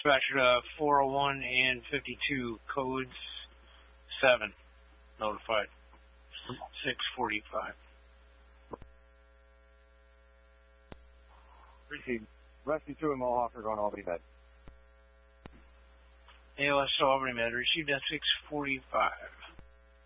Dispatcher to 401 and 52, codes 7, notified. 6:45. Received. Rescue 2 and Mohawk are going to Albany Med. ALS to Albany Med, received at 6:45.